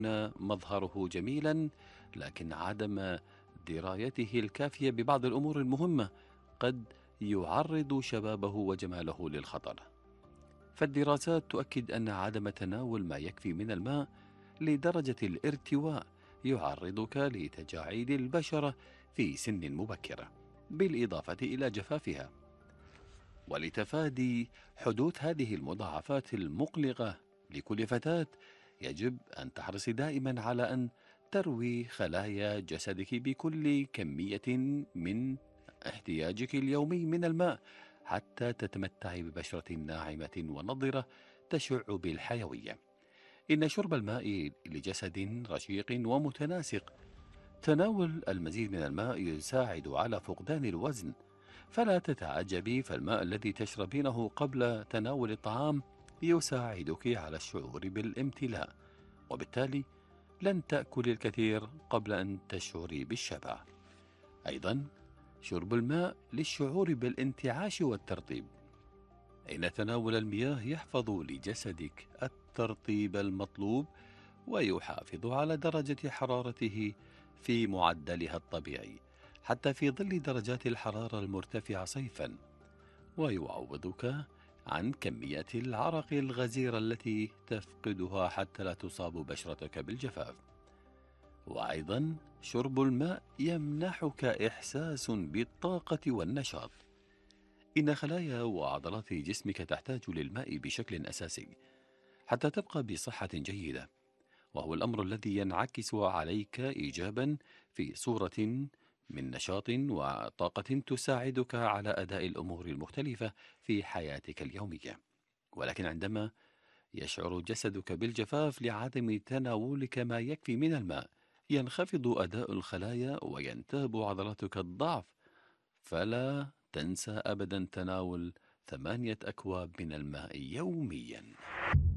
مظهره جميلا، لكن عدم درايته الكافية ببعض الأمور المهمة قد يعرض شبابه وجماله للخطر. فالدراسات تؤكد أن عدم تناول ما يكفي من الماء لدرجة الارتواء يعرضك لتجاعيد البشرة في سن مبكرة، بالإضافة إلى جفافها. ولتفادي حدوث هذه المضاعفات المقلقة لكل فتاة، يجب أن تحرصي دائما على أن تروي خلايا جسدك بكل كمية من احتياجك اليومي من الماء، حتى تتمتعي ببشرة ناعمة ونضرة تشع بالحيوية. إن شرب الماء لجسد رشيق ومتناسق. تناول المزيد من الماء يساعد على فقدان الوزن، فلا تتعجبي، فالماء الذي تشربينه قبل تناول الطعام يساعدك على الشعور بالامتلاء، وبالتالي لن تأكلي الكثير قبل أن تشعري بالشبع. أيضا شرب الماء للشعور بالانتعاش والترطيب. إن تناول المياه يحفظ لجسدك الترطيب المطلوب، ويحافظ على درجة حرارته في معدلها الطبيعي حتى في ظل درجات الحرارة المرتفعة صيفا، ويعوضك عن كميات العرق الغزيرة التي تفقدها حتى لا تصاب بشرتك بالجفاف. وأيضا شرب الماء يمنحك إحساس بالطاقة والنشاط. إن خلايا وعضلات جسمك تحتاج للماء بشكل أساسي حتى تبقى بصحة جيدة، وهو الأمر الذي ينعكس عليك إيجابا في صورة من نشاط وطاقة تساعدك على أداء الأمور المختلفة في حياتك اليومية. ولكن عندما يشعر جسدك بالجفاف لعدم تناولك ما يكفي من الماء، ينخفض أداء الخلايا وينتاب عضلاتك الضعف. فلا تنسى أبدا تناول 8 أكواب من الماء يوميا.